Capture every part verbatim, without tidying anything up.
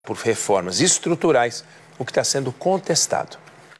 por reformas estruturais, o que está sendo contestado.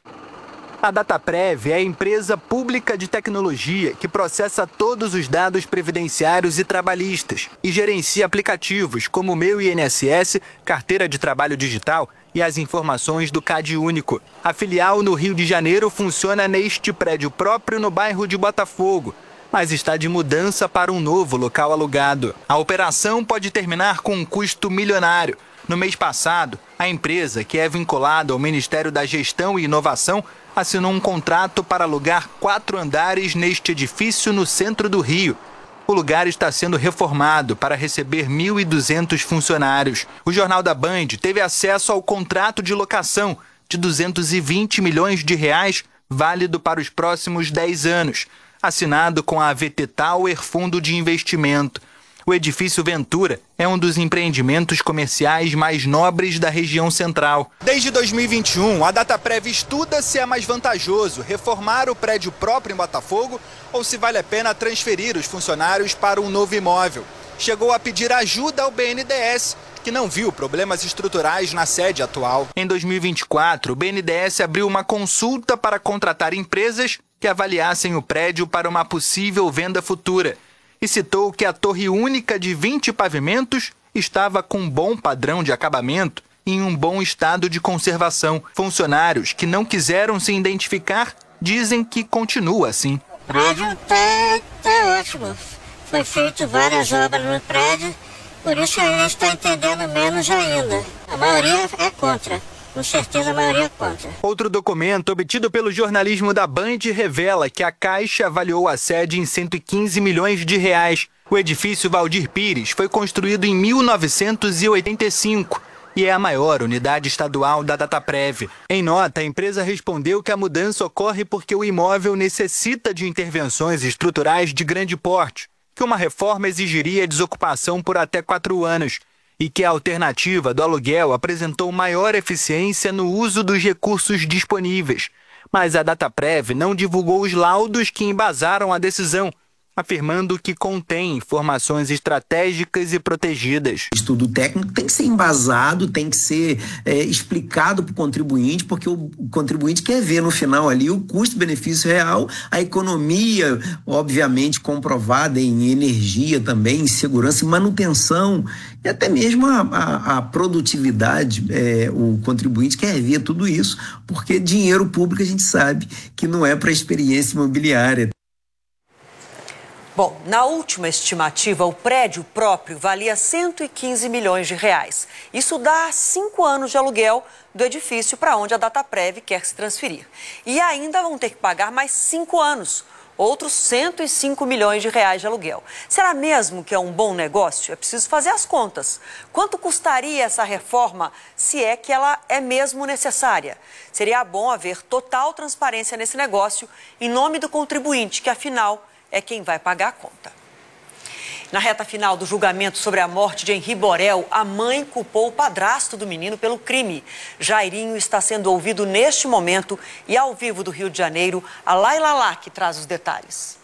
A Dataprev é a empresa pública de tecnologia que processa todos os dados previdenciários e trabalhistas e gerencia aplicativos como o Meu I N S S, Carteira de Trabalho Digital e as informações do CAD Único. A filial no Rio de Janeiro funciona neste prédio próprio no bairro de Botafogo, mas está de mudança para um novo local alugado. A operação pode terminar com um custo milionário. No mês passado, a empresa, que é vinculada ao Ministério da Gestão e Inovação, assinou um contrato para alugar quatro andares neste edifício no centro do Rio. O lugar está sendo reformado para receber mil e duzentos funcionários. O Jornal da Band teve acesso ao contrato de locação de duzentos e vinte milhões de reais, válido para os próximos dez anos, assinado com a A V T Tower Fundo de Investimento. O edifício Ventura é um dos empreendimentos comerciais mais nobres da região central. Desde dois mil e vinte e um, a Dataprev estuda se é mais vantajoso reformar o prédio próprio em Botafogo ou se vale a pena transferir os funcionários para um novo imóvel. Chegou a pedir ajuda ao B N D E S, que não viu problemas estruturais na sede atual. Em dois mil e vinte e quatro, o B N D E S abriu uma consulta para contratar empresas que avaliassem o prédio para uma possível venda futura e citou que a torre única de vinte pavimentos estava com um bom padrão de acabamento e em um bom estado de conservação. Funcionários que não quiseram se identificar dizem que continua assim. O prédio está tá ótimo. Foi feito várias obras no prédio, por isso a gente está entendendo menos ainda. A maioria é contra. Com certeza a maioria é contra. Outro documento obtido pelo jornalismo da Band revela que a Caixa avaliou a sede em cento e quinze milhões de reais. O edifício Valdir Pires foi construído em mil novecentos e oitenta e cinco e é a maior unidade estadual da Dataprev. Em nota, a empresa respondeu que a mudança ocorre porque o imóvel necessita de intervenções estruturais de grande porte, que uma reforma exigiria desocupação por até quatro anos. E que a alternativa do aluguel apresentou maior eficiência no uso dos recursos disponíveis. Mas a Dataprev não divulgou os laudos que embasaram a decisão, afirmando que contém informações estratégicas e protegidas. O estudo técnico tem que ser embasado, tem que ser é, explicado para o contribuinte, porque o contribuinte quer ver no final ali o custo-benefício real, a economia, obviamente, comprovada em energia também, em segurança e manutenção, e até mesmo a, a, a produtividade. É, o contribuinte quer ver tudo isso, porque dinheiro público a gente sabe que não é para a experiência imobiliária. Bom, na última estimativa, o prédio próprio valia cento e quinze milhões de reais. Isso dá cinco anos de aluguel do edifício para onde a Dataprev quer se transferir. E ainda vão ter que pagar mais cinco anos, outros cento e cinco milhões de reais de aluguel. Será mesmo que é um bom negócio? É preciso fazer as contas. Quanto custaria essa reforma, se é que ela é mesmo necessária? Seria bom haver total transparência nesse negócio em nome do contribuinte, que afinal é quem vai pagar a conta. Na reta final do julgamento sobre a morte de Henri Borel, a mãe culpou o padrasto do menino pelo crime. Jairinho está sendo ouvido neste momento e ao vivo do Rio de Janeiro, a Laila Lá, que traz os detalhes.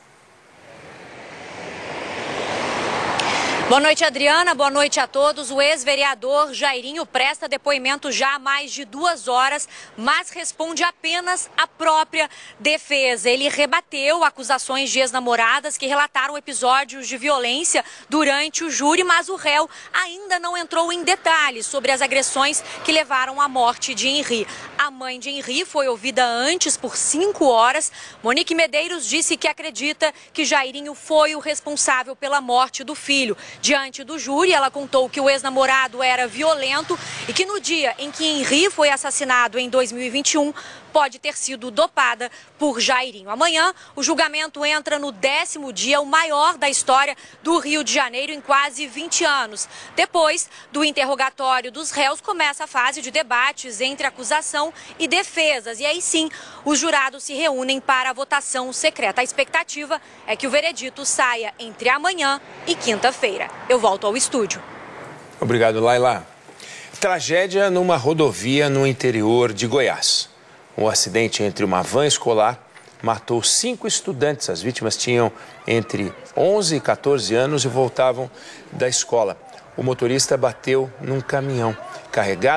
Boa noite, Adriana. Boa noite a todos. O ex-vereador Jairinho presta depoimento já há mais de duas horas, mas responde apenas à própria defesa. Ele rebateu acusações de ex-namoradas que relataram episódios de violência durante o júri, mas o réu ainda não entrou em detalhes sobre as agressões que levaram à morte de Henri. A mãe de Henri foi ouvida antes por cinco horas. Monique Medeiros disse que acredita que Jairinho foi o responsável pela morte do filho. Diante do júri, ela contou que o ex-namorado era violento e que no dia em que Henri foi assassinado em dois mil e vinte e um, pode ter sido dopada por Jairinho. Amanhã, o julgamento entra no décimo dia, o maior da história do Rio de Janeiro em quase vinte anos. Depois do interrogatório dos réus, começa a fase de debates entre acusação e defesas. E aí sim, os jurados se reúnem para a votação secreta. A expectativa é que o veredito saia entre amanhã e quinta-feira. Eu volto ao estúdio. Obrigado, Laila. Tragédia numa rodovia no interior de Goiás. Um acidente entre uma van escolar matou cinco estudantes. As vítimas tinham entre onze e quatorze anos e voltavam da escola. o motorista bateu num caminhão carregado